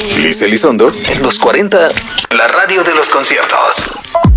Liz Elizondo en los 40, la radio de los conciertos.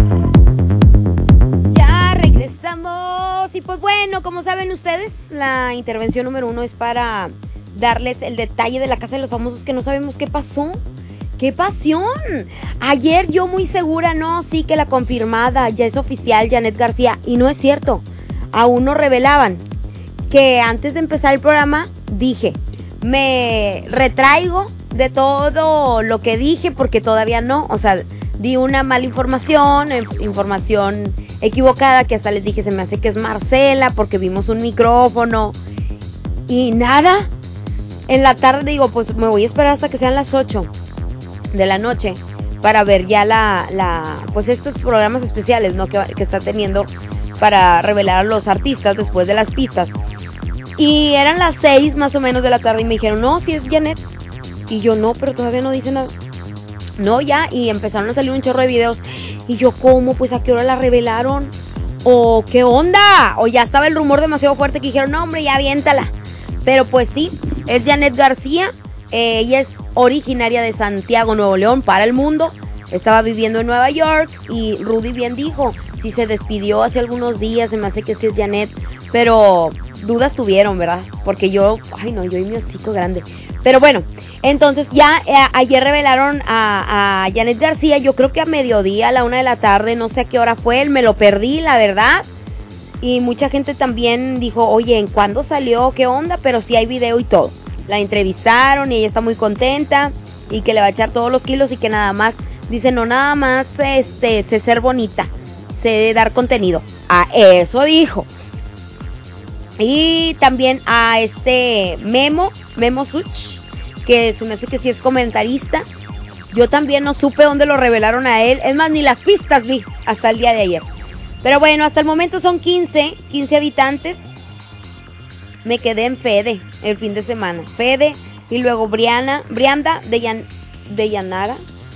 Ya regresamos y pues bueno, como saben ustedes, la intervención número 1 es para darles el detalle de la Casa de los Famosos que no sabemos qué pasó. ¡Qué pasión! Ayer yo muy segura, no, sí que la confirmada ya es oficial, Janet García, y no es cierto. Aún no revelaban que antes de empezar el programa dije, me retraigo de todo lo que dije porque todavía no, o sea, di una mala información equivocada, que hasta les dije, se me hace que es Marcela porque vimos un micrófono y nada. En la tarde digo, pues me voy a esperar hasta que sean las 8 de la noche para ver ya pues estos programas especiales, ¿no? que está teniendo para revelar a los artistas después de las pistas. Y eran las 6 más o menos de la tarde y me dijeron, no, si es Janet. Y yo, no, pero todavía no dice nada. No, ya, y empezaron a salir un chorro de videos. Y yo, ¿cómo? Pues ¿a qué hora la revelaron? ¿O qué onda? O ya estaba el rumor demasiado fuerte que dijeron, no, hombre, ya aviéntala. Pero pues sí, es Janet García. Ella es originaria de Santiago, Nuevo León, para el mundo. Estaba viviendo en Nueva York y Rudy bien dijo, si se despidió hace algunos días, se me hace que sí es Janet, pero dudas tuvieron, ¿verdad? Porque yo y mi hocico grande. Pero bueno, entonces ya ayer revelaron a Janet García, yo creo que a mediodía, a la 1 de la tarde, no sé a qué hora fue, me lo perdí, la verdad. Y mucha gente también dijo, oye, ¿en cuándo salió? ¿Qué onda? Pero sí hay video y todo. La entrevistaron y ella está muy contenta y que le va a echar todos los kilos y que nada más, dice, no nada más sé ser bonita, sé dar contenido. A eso dijo. Y también a Memo Such, que se me hace que sí es comentarista. Yo también no supe dónde lo revelaron a él. Es más, ni las pistas vi hasta el día de ayer. Pero bueno, hasta el momento son 15 habitantes. Me quedé en Fede el fin de semana. Fede y luego Brianda de Llanara,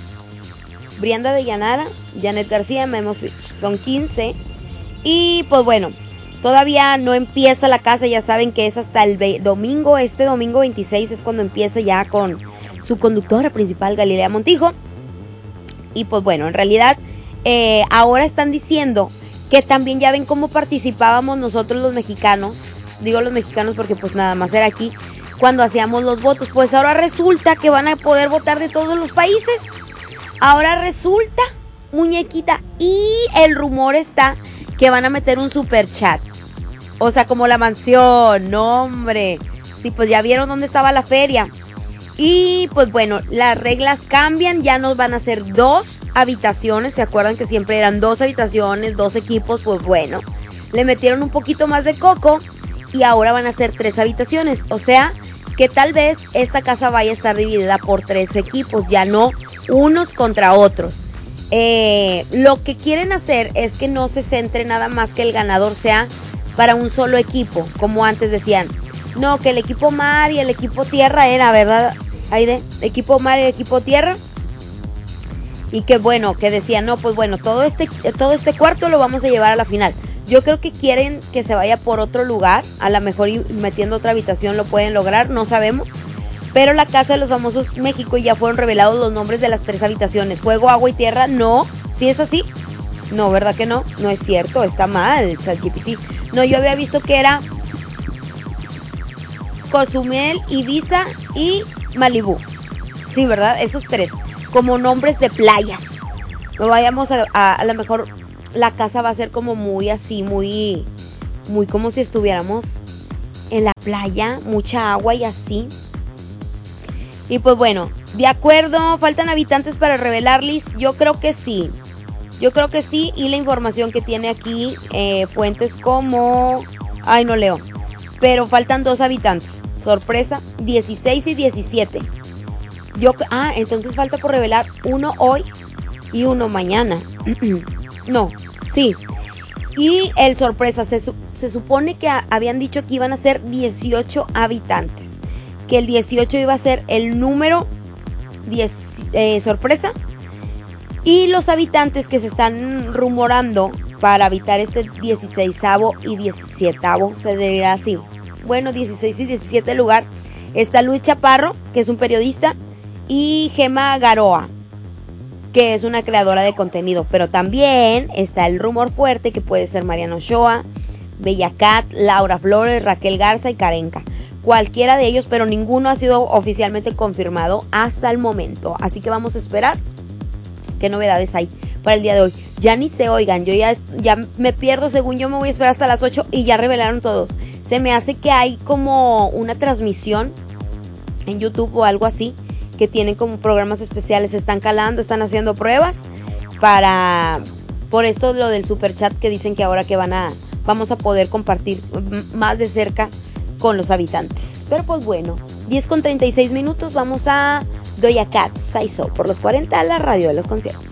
Janet García, Memo Switch. Son 15. Y pues bueno, todavía no empieza la casa. Ya saben que es hasta el domingo. Este domingo 26 es cuando empieza ya con su conductora principal, Galilea Montijo. Y pues bueno, en realidad ahora están diciendo que también ya ven cómo participábamos nosotros los mexicanos. Digo los mexicanos porque pues nada más era aquí cuando hacíamos los votos. Pues ahora resulta que van a poder votar de todos los países. Ahora resulta, muñequita, y el rumor está que van a meter un super chat. O sea, como la mansión, no hombre. Sí, pues ya vieron dónde estaba la feria. Y pues bueno, las reglas cambian, ya nos van a hacer 2 habitaciones. ¿Se acuerdan que siempre eran 2 habitaciones, 2 equipos? Pues bueno, le metieron un poquito más de coco y ahora van a ser 3 habitaciones. O sea, que tal vez esta casa vaya a estar dividida por 3 equipos, ya no unos contra otros. Lo que quieren hacer es que no se centre nada más que el ganador sea para un solo equipo, como antes decían. No, que el equipo mar y el equipo tierra era, ¿verdad, Aide? Equipo mar y equipo tierra. Y que bueno, que decían, no, pues bueno, todo este cuarto lo vamos a llevar a la final. Yo creo que quieren que se vaya por otro lugar. A lo mejor metiendo otra habitación lo pueden lograr, no sabemos. Pero la Casa de los Famosos México ya fueron revelados los nombres de las 3 habitaciones. Fuego, agua y tierra, no. ¿Sí es así? No, ¿verdad que no? No es cierto, está mal, ChatGPT. No, yo había visto que era Cozumel, Ibiza y Malibú. Sí, ¿verdad? Esos 3. Como nombres de playas. No vayamos a lo mejor la casa va a ser como muy así, muy como si estuviéramos en la playa, mucha agua y así. Y pues bueno, de acuerdo, faltan habitantes para revelarles. Yo creo que sí. Y la información que tiene aquí, fuentes como... Ay, no leo. Pero faltan 2 habitantes. Sorpresa, 16 y 17. Entonces falta por revelar uno hoy y uno mañana. No, sí. Y el sorpresa, se supone que habían dicho que iban a ser 18 habitantes. Que el 18 iba a ser el número 10, sorpresa. Y los habitantes que se están rumorando para habitar este 16avo y 17avo, se deberá así. Bueno, 16 y 17 lugar. Está Luis Chaparro, que es un periodista. y Gema Garoa, que es una creadora de contenido. Pero también está el rumor fuerte que puede ser Mariana Ochoa, Bella Cat, Laura Flores, Raquel Garza y Karenka. Cualquiera de ellos, pero ninguno ha sido oficialmente confirmado hasta el momento. Así que vamos a esperar qué novedades hay para el día de hoy. Ya ni sé, oigan, yo ya me pierdo. Según yo me voy a esperar hasta las 8 y ya revelaron todos. Se me hace que hay como una transmisión en YouTube o algo así, que tienen como programas especiales, están calando, están haciendo pruebas por esto lo del super chat, que dicen que ahora que vamos a poder compartir más de cerca con los habitantes. Pero pues bueno, 10:36, vamos a Doja Cat, Saiso, por los 40, la radio de los conciertos.